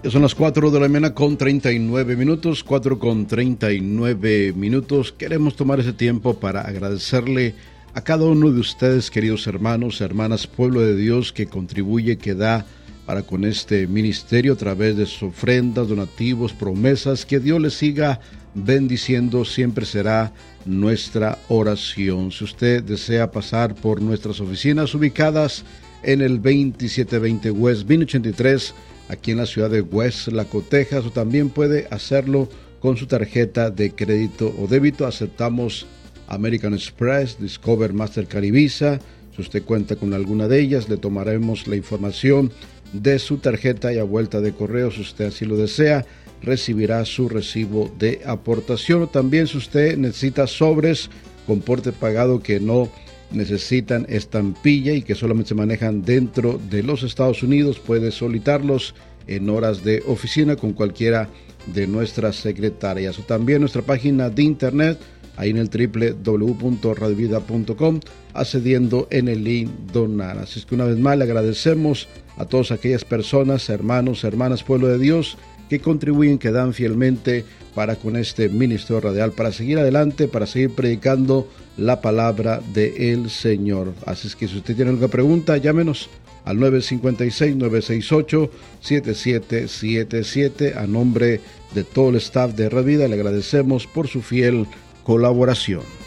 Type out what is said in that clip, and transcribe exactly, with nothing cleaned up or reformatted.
Ya son las cuatro de la mañana con treinta y nueve minutos, cuatro con treinta y nueve minutos. Queremos tomar ese tiempo para agradecerle a cada uno de ustedes, queridos hermanos, hermanas, pueblo de Dios, que contribuye, que da para con este ministerio a través de sus ofrendas, donativos, promesas. Que Dios les siga bendiciendo, siempre será nuestra oración. Si usted desea pasar por nuestras oficinas ubicadas en el veintisiete veinte West Vine ochenta y tres, aquí en la ciudad de Westlaco, Texas, o también puede hacerlo con su tarjeta de crédito o débito. Aceptamos American Express, Discover, Mastercard y Visa. Si usted cuenta con alguna de ellas, le tomaremos la información de su tarjeta y a vuelta de correo, si usted así lo desea, recibirá su recibo de aportación. O también, si usted necesita sobres con porte pagado que no necesitan estampilla y que solamente se manejan dentro de los Estados Unidos, puede solicitarlos en horas de oficina con cualquiera de nuestras secretarias. O también nuestra página de internet, ahí en el doble u doble u doble u punto radio vida punto com, accediendo en el link donar. Así es que una vez más le agradecemos a todas aquellas personas, hermanos, hermanas, pueblo de Dios, que contribuyen, que dan fielmente para con este ministerio radial, para seguir adelante, para seguir predicando la palabra del Señor. Así es que si usted tiene alguna pregunta, llámenos al nueve cinco seis, nueve seis ocho, siete siete siete siete. A nombre de todo el staff de Radio Vida, le agradecemos por su fiel colaboración.